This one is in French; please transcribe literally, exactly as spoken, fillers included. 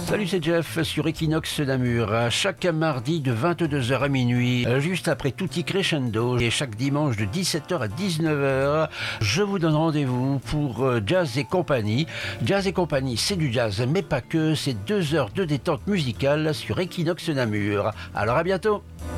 Salut, c'est Jeff sur Equinox Namur. Chaque mardi de vingt-deux heures à minuit, juste après Tutti Crescendo, et chaque dimanche de dix-sept heures à dix-neuf heures, je vous donne rendez-vous pour Jazz et compagnie. Jazz et compagnie, c'est du jazz, mais pas que, c'est deux heures de détente musicale sur Equinox Namur. Alors à bientôt.